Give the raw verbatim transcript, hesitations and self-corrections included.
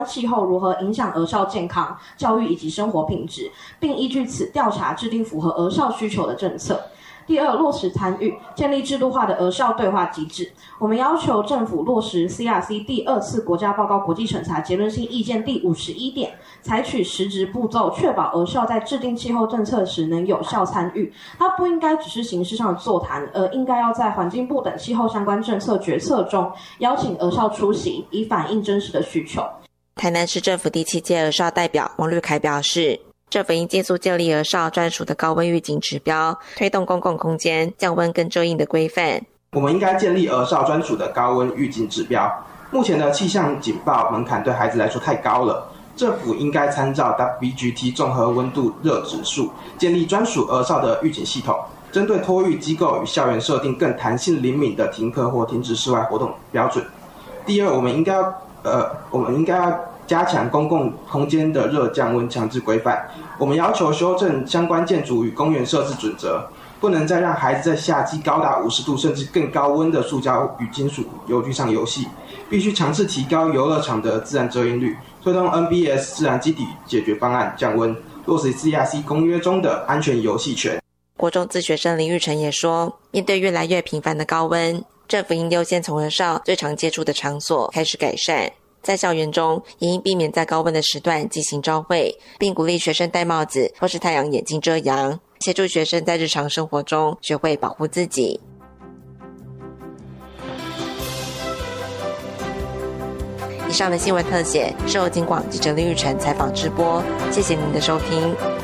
气候如何影响儿少健康、教育以及生活品质，并依据此调查制定符合儿少需求的政策。第二，落实参与，建立制度化的儿少对话机制。我们要求政府落实 C R C 第二次国家报告国际审查结论性意见第五十一点，采取实质步骤，确保儿少在制定气候政策时能有效参与。它不应该只是形式上的座谈，而应该要在环境部等气候相关政策决策中邀请儿少出席，以反映真实的需求。 台南市政府第七届儿少代表王绿凯表示，政府应尽速建立儿少专属的高温预警指标，推动公共空间降温跟遮阴的规范。 我们应该建立儿少专属的高温预警指标。目前的气象警报门槛对孩子来说太高了，政府应该参照 W G T 综合温度热指数，建立专属儿少的预警系统，针对托育机构与校园设定更弹性灵敏的停课或停止室外活动标准。第二，我们应该要呃，我们应该要加强公共空间的热降温强制规范。我们要求修正相关建筑与公园设置准则，不能再让孩子在夏季高达五十度甚至更高温的塑胶与金属游具上游戏，必须强制提高游乐场的自然遮阴率，推动 N B S 自然基底解决方案降温，落实 C R C 公约中的安全游戏权。 国中自学生林玉成也说，面对越来越频繁的高温，政府应优先从儿少最常接触的场所开始改善。在校园中也应避免在高温的时段进行朝会，并鼓励学生戴帽子或是太阳眼镜遮阳，协助学生在日常生活中学会保护自己。以上的新闻特写是由警广记者林玉成采访直播，谢谢您的收听。